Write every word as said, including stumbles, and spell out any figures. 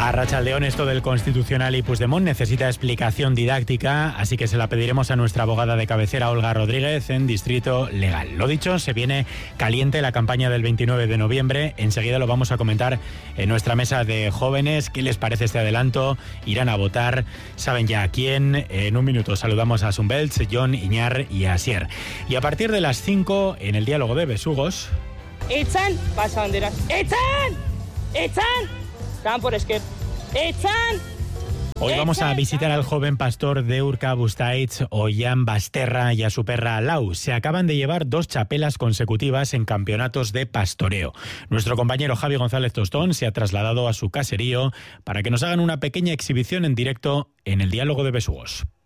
Arratsaldeón, esto del Constitucional y Puigdemont necesita explicación didáctica, así que se la pediremos a nuestra abogada de cabecera, Olga Rodríguez, en Distrito Legal. Lo dicho, se viene caliente la campaña del veintinueve de noviembre. Enseguida lo vamos a comentar en nuestra mesa de jóvenes. ¿Qué les parece este adelanto? ¿Irán a votar? ¿Saben ya a quién? En un minuto saludamos a Sumbelts, John, Iñar y Asier. Y a partir de las cinco, en el diálogo de besugos... ¡Echan! Pasa banderas. ¡Echan! ¡Echan! Campor Esquer. ¡Echan! Hoy vamos a visitar al joven pastor de Urkabustaiz, Ollán Basterra, y a su perra Lau. Se acaban de llevar dos chapelas consecutivas en campeonatos de pastoreo. Nuestro compañero Javi González Tostón se ha trasladado a su caserío para que nos hagan una pequeña exhibición en directo en el diálogo de besugos.